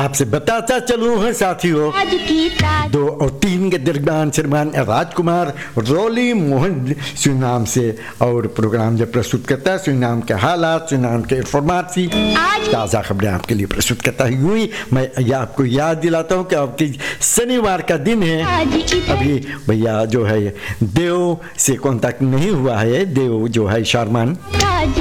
आपसे बताता चलूं है साथियों, 2 और 3 के दरमियान श्रीमान राजकुमार रोली मोहन सुनाम से, और प्रोग्राम जब प्रस्तुत करता है सुनाम के हालात, सुनाम के इंफॉर्मेशन, ताज़ा खबरें आपके लिए प्रस्तुत करता है। यूं ही मैं आपको याद दिलाता हूं कि आपकी शनिवार का दिन है। अभी भैया जो है देव से कांटेक्ट नहीं हुआ है, देव जो है शर्मान